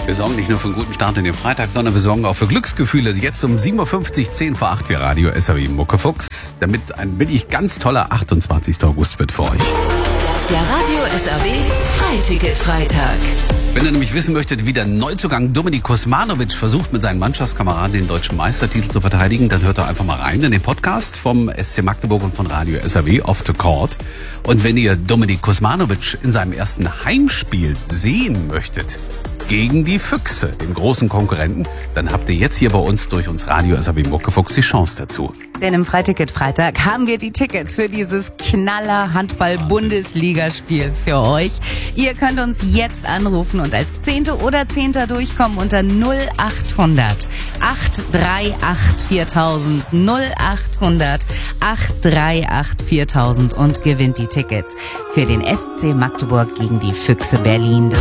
Wir sorgen nicht nur für einen guten Start in den Freitag, sondern wir sorgen auch für Glücksgefühle. Jetzt um 7.50 Uhr, 10 vor 8, wir Radio SAW Muckefuchs, damit ein wirklich ganz toller 28. August wird für euch. Der Radio SAW Freiticket-Freitag. Wenn ihr nämlich wissen möchtet, wie der Neuzugang Dominik Kosmanovic versucht, mit seinen Mannschaftskameraden den deutschen Meistertitel zu verteidigen, dann hört doch einfach mal rein in den Podcast vom SC Magdeburg und von Radio SAW Off the Court. Und wenn ihr Dominik Kosmanovic in seinem ersten Heimspiel sehen möchtet, gegen die Füchse, den großen Konkurrenten, dann habt ihr jetzt hier bei uns durch uns Radio SAW Muckefuchs die Chance dazu. Denn im Freiticket-Freitag haben wir die Tickets für dieses Knaller-Handball-Bundesligaspiel für euch. Ihr könnt uns jetzt anrufen und als Zehnte oder Zehnter durchkommen unter 0800 838 4000 0800 838 4000 und gewinnt die Tickets für den SC Magdeburg gegen die Füchse Berlin.